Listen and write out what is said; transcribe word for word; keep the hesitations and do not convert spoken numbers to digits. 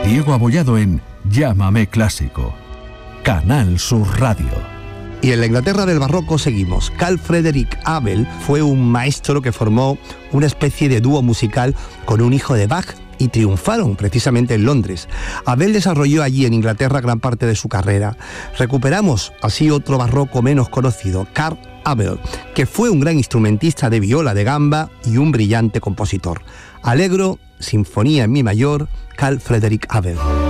Diego Abollado en Llámame Clásico. Canal Sur Radio. Y en la Inglaterra del barroco seguimos. Carl Friedrich Abel fue un maestro que formó una especie de dúo musical con un hijo de Bach y triunfaron precisamente en Londres. Abel desarrolló allí en Inglaterra gran parte de su carrera. Recuperamos así otro barroco menos conocido, Karl Abel, que fue un gran instrumentista de viola de gamba y un brillante compositor. Allegro, Sinfonía en Mi mayor, Carl Friedrich Abel.